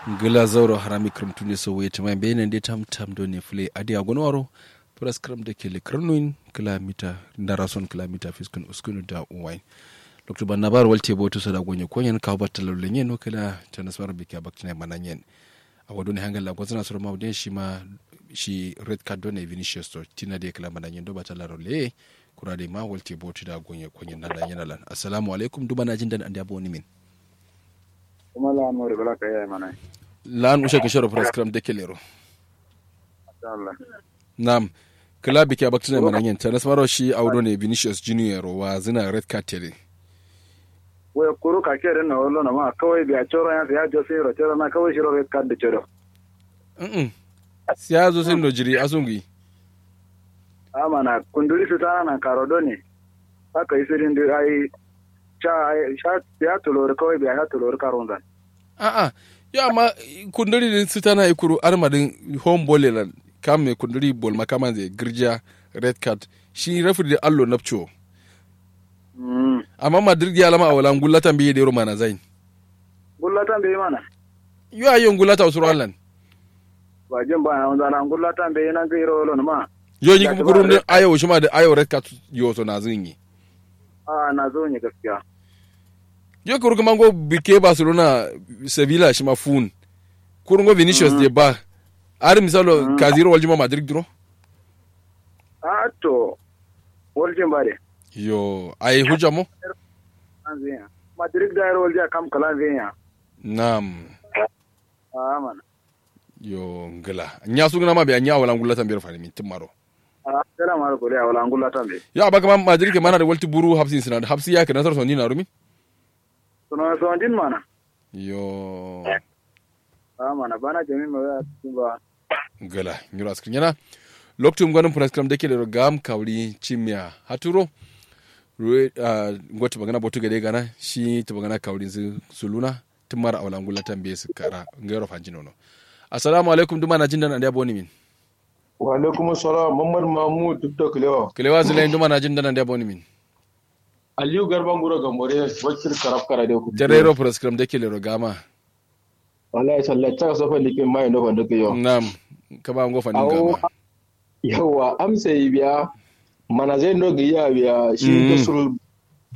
gila zauro harami kramtune so wete mai benen de tam do ne fle adi agonoro pras kram de kele krnuin kilometer darason kilometer fiskun uskunu da uwain dr bannabar walte boto sada gonye konyen ka battalo lenyen no kala tanasmar bika baktina mananyen awadone hangala gozana soro mawden shi red card ne Vinicius to tina de kala mananyen do batalaro le kurade ma walte boto da gonye konyen nan lan assalamu alaikum dubana jindan ande aboni min kuma la amore bala kaya mana lan usha ke sharo program de kelero Allah nam kala biki abaktina mananyen tanasmaro shi awdo ne Vinicius Junior wa zina red card tele we kuru ka kere na wolo na ma kawai biya choro ya jose ro choro na kawai shiro red card de choro siya zo sin jiri asungi amana kunduri sutana na karodoni aka isirin de ai sha ya tulor kawai biya ya tulor karondan ya ma kunduri din sutana ikuru armadin home bolelan kam kunduri bol makaman zai girja red card shi referee da allo napcho amma Madrid ya lama awalan gullatan biye da Roma na zain gullatan biye mana yo ayon gullata usuru allan ba jin ba on zana gullatan biye nan ga ro lon ma yo ni kuma gurun ayo shi ma da ayo red card yo so na zinyi na zo ne gaskiya yo kuru kuma go bike Barcelona Sevilla shi ma fun kurun go Vinicius de ba ar misalo kaziro waljima Madrid dro to waljin bare yo ai hujja mo Madrid da rol ja kam kala venya nam man yo ngala nya su ngana ma be nya wala ngulla tambir fani min timaro kala maro ko ya wala ngulla tambe ya ba kama Madrid ke mana da walti buru hapsin sina hapsi ya ke nasar sonni na rumi sono so din mana yo mana bana jami ma ya timba ngala nyura askrinyana loktum gwanin program dake da gam kawri chimya haturo ngwata magana botu gade gana shi ta magana kawrin suluna tumar awala ngulla tambe su kara ngero fanjino no assalamu alaikum duma na jindan ande aboni min wa alaikum assalam Muhammad Mahmud dubda kilewa zulain duma na jindan ande aboni min Aliyu Garba Nguro Gamore wakil karaf kara de ku terero program dake le rogama wallahi sallahi ta sofa likin mai no wanda ke yo nam ka ba ngo fandin gama yawa amsa biya mana zai no giya biya shi da sul